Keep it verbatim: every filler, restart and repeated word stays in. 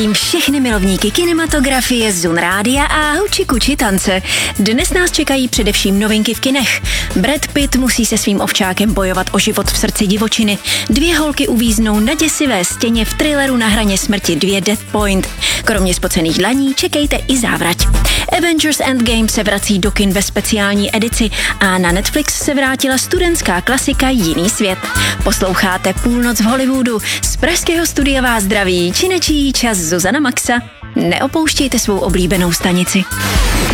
Zdravím všechny milovníky kinematografie, Zun rádia a huči kuči tance. Dnes nás čekají především novinky v kinech. Brad Pitt musí se svým ovčákem bojovat o život v srdci divočiny. Dvě holky uvíznou na děsivé stěně v thrilleru Na hraně smrti dva Death Point. Kromě spocených dlaní čekejte i závrať. Avengers Endgame se vrací do kin ve speciální edici a na Netflix se vrátila studentská klasika Jiný svět. Posloucháte Půlnoc v Hollywoodu. Z pražského studia vás zdraví činečí čas Zuzana Maxa. Neopouštějte svou oblíbenou stanici.